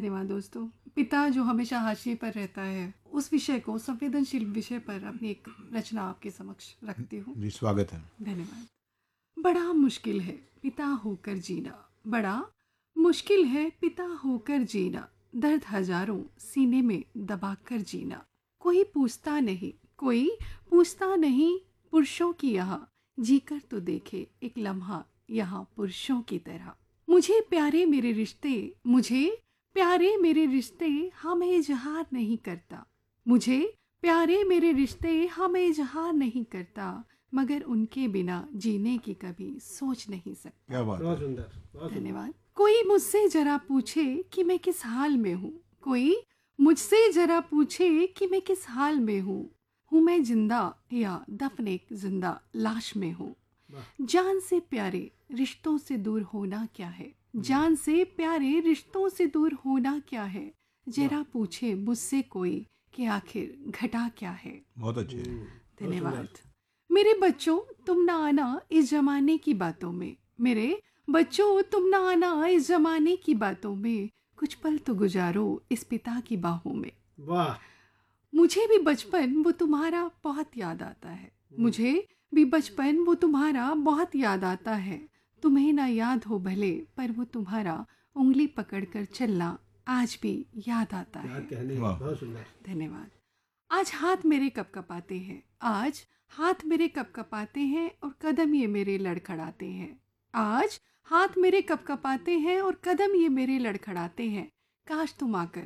धन्यवाद दोस्तों। पिता जो हमेशा हाशिए पर रहता है, उस विषय को, संवेदनशील विषय पर अपनी एक रचना आपके समक्ष रखती हूँ। जी, स्वागत है। धन्यवाद। बड़ा मुश्किल है पिता होकर जीना, बड़ा मुश्किल है पिता होकर जीना, दर्द हजारों सीने में दबाकर जीना। कोई पूछता नहीं पुरुषों की यहाँ, जीकर तो देखे एक लम्हा यहाँ पुरुषों की तरह। मुझे प्यारे मेरे रिश्ते हमें इजहार नहीं करता, मुझे प्यारे मेरे रिश्ते हमें इजहार नहीं करता, मगर उनके बिना जीने की कभी सोच नहीं सकता। क्या बात बहुत है। सुंदर, बहुत सुंदर। धन्यवाद। कोई मुझसे जरा पूछे कि मैं किस हाल में हूँ, कोई मुझसे जरा पूछे कि मैं किस हाल में हूँ मैं जिंदा या दफन एक जिंदा लाश में हूँ। जान से प्यारे रिश्तों से दूर होना क्या है, जान से प्यारे रिश्तों से दूर होना क्या है, जरा पूछे मुझसे कोई कि आखिर घटा क्या है। बहुत अच्छे। धन्यवाद। मेरे बच्चों तुम ना आना इस जमाने की बातों में, मेरे बच्चों तुम ना आना इस जमाने की बातों में, कुछ पल तो गुजारो इस पिता की बाहों में। वाह। मुझे भी बचपन वो तुम्हारा बहुत याद आता है, मुझे भी बचपन वो तुम्हारा बहुत याद आता है। तुम्हें ना याद हो भले, पर वो तुम्हारा उंगली पकड़कर चलना आज भी याद आता क्या है। कहने, वाह। बहुत सुंदर। धन्यवाद। आज हाथ मेरे कपकपाते हैं, आज हाथ मेरे कपकपाते हैं और कदम ये मेरे लड़खड़ाते हैं। आज हाथ मेरे कपकपाते हैं और कदम ये मेरे लड़खड़ाते हैं। काश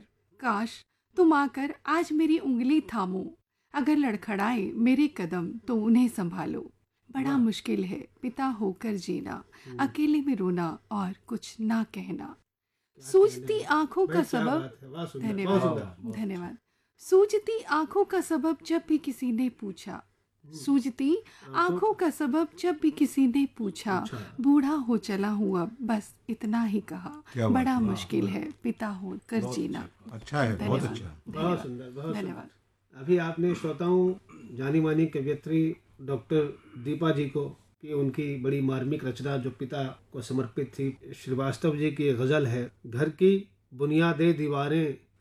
तुम आकर आज मेरी उंगली थामो, अगर लड़खड़ाए मेरे कदम तो उन्हें संभालो। बड़ा मुश्किल है पिता होकर जीना, अकेले में रोना और कुछ ना कहना। सूझती आंखों का भाई, क्या सबब, बात है, बहुत सुंदर, धन्यवाद बहुत सुंदर। धन्यवाद। सूझती आंखों का सबब जब भी किसी ने पूछा, सूझती आंखों का सबब जब भी किसी ने पूछा, बूढ़ा हो चला हूँ अब बस इतना ही कहा। क्या बात बड़ा है। मुश्किल है पिता होकर जीना। अच्छा है, बहुत धन्यवाद। अच्छा। बहुत सुंदर, बहुत धन्यवाद। सुंदर। अभी आपने श्रोताओं जानी मानी कवियत्री डॉक्टर दीपा जी को कि उनकी बड़ी मार्मिक रचना जो पिता को समर्पित थी, श्रीवास्तव जी की गजल है, घर की बुनियादें दीवारें